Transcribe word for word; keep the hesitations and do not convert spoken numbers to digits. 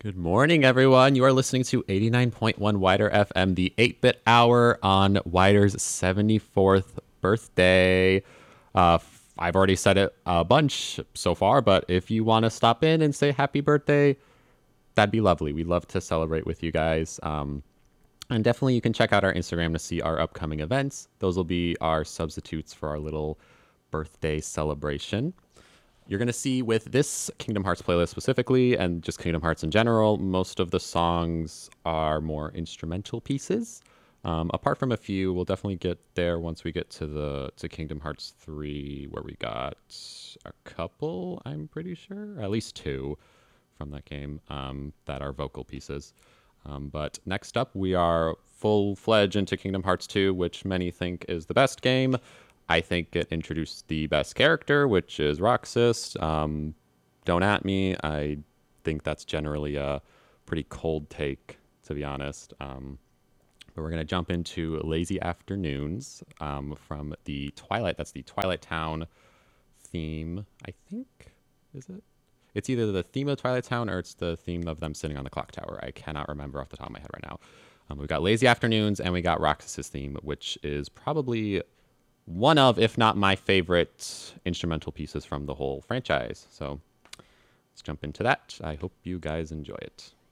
Good morning, everyone. You are listening to eighty-nine point one Wider F M, the eight-bit hour on Wider's seventy-fourth birthday. Uh, I've already said it a bunch so far, but if you want to stop in and say happy birthday, that'd be lovely. We'd love to celebrate with you guys. Um, and definitely you can check out our Instagram to see our upcoming events. Those will be our substitutes for our little birthday celebration. You're going to see with this Kingdom Hearts playlist specifically, and just Kingdom Hearts in general, most of the songs are more instrumental pieces. Um, apart from a few, we'll definitely get there once we get to the to Kingdom Hearts three, where we got a couple, I'm pretty sure, at least two from that game um, that are vocal pieces. Um, but next up, we are full-fledged into Kingdom Hearts two, which many think is the best game. I think it introduced the best character, which is Roxas. Um, don't at me. I think that's generally a pretty cold take, to be honest. Um, but we're going to jump into Lazy Afternoons um, from the Twilight. That's the Twilight Town theme, I think. Is it? It's either the theme of Twilight Town or it's the theme of them sitting on the clock tower. I cannot remember off the top of my head right now. Um, we've got Lazy Afternoons and we got Roxas's theme, which is probably one of, if not my favorite instrumental pieces from the whole franchise. So let's jump into that. I hope you guys enjoy it.